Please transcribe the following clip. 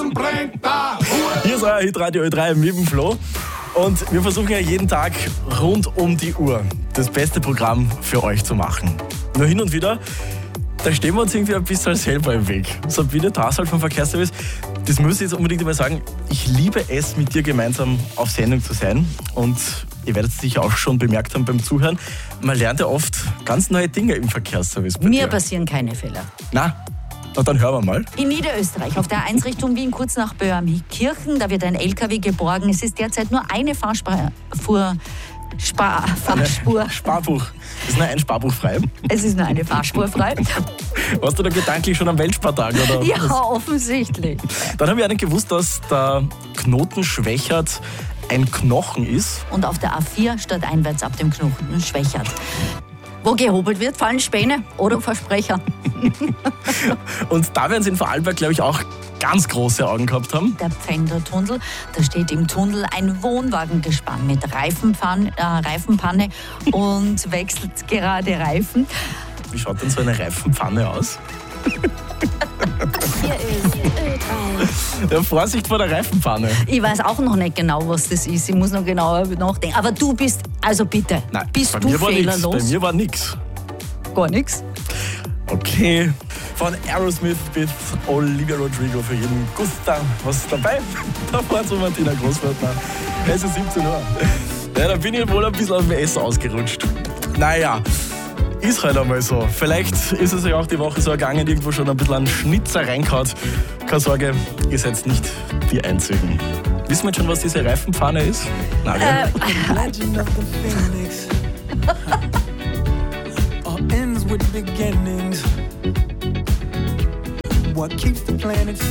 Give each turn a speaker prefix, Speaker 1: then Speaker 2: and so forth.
Speaker 1: draußen bringt da Ruhe.
Speaker 2: Hier ist euer Hitradio Ö3 mit dem Flo. Und wir versuchen ja jeden Tag rund um die Uhr das beste Programm für euch zu machen. Nur hin und wieder, da stehen wir uns irgendwie ein bisschen selber im Weg. Sabine Tassal vom Verkehrsservice, das muss ich jetzt unbedingt einmal sagen, ich liebe es, mit dir gemeinsam auf Sendung zu sein. Und ihr werdet es sicher auch schon bemerkt haben beim Zuhören, man lernt ja oft ganz neue Dinge im Verkehrsservice.
Speaker 3: Mir passieren keine Fehler.
Speaker 2: Na, dann hören wir mal.
Speaker 3: In Niederösterreich, auf der A1 Richtung Wien, kurz nach Böhmkirchen, da wird ein LKW geborgen. Es ist derzeit nur eine Fahrspur.
Speaker 2: Sparbuch. Ist nur ein Sparbuch frei.
Speaker 3: Es ist nur eine Fahrspur frei.
Speaker 2: Warst du da gedanklich schon am Weltspartag? Oder
Speaker 3: Ja,
Speaker 2: was?
Speaker 3: offensichtlich.
Speaker 2: Dann habe ich nicht gewusst, dass der Knoten schwächert ein Knochen ist.
Speaker 3: Und auf der A4 statt einwärts ab dem Knochen schwächert. Wo gehobelt wird, fallen Späne oder Versprecher.
Speaker 2: Und da werden sie in Vorarlberg, glaube ich, auch ganz große Augen gehabt haben.
Speaker 3: Der Pfändertunnel, da steht im Tunnel ein Wohnwagengespann mit Reifenpanne und wechselt gerade Reifen.
Speaker 2: Wie schaut denn so eine Reifenpfanne aus?
Speaker 4: Hier ist Ö3.
Speaker 2: Ja, Vorsicht vor der Reifenpfanne.
Speaker 3: Ich weiß auch noch nicht genau, was das ist. Ich muss noch genauer nachdenken. Aber du bist, also bitte,
Speaker 2: Nein,
Speaker 3: bist
Speaker 2: bei
Speaker 3: du
Speaker 2: mir war nix.
Speaker 3: fehlerlos?
Speaker 2: Bei mir war nichts.
Speaker 3: Gar nichts.
Speaker 2: Okay. Von Aerosmith bis Olivia Rodrigo für jeden Gusta was dabei. Da war so Martina Großwörtner. Es ist 17 Uhr. Ja, da bin ich wohl ein bisschen auf dem Essen ausgerutscht. Naja, ist halt einmal so. Vielleicht ist es ja auch die Woche so ergangen, irgendwo schon ein bisschen einen Schnitzer reingehauen. Keine Sorge, ihr seid nicht die Einzigen. Wissen wir jetzt schon, was diese Reifenpfanne ist? Nein,
Speaker 5: Legend of the Phoenix. All ends with beginnings. What keeps the planet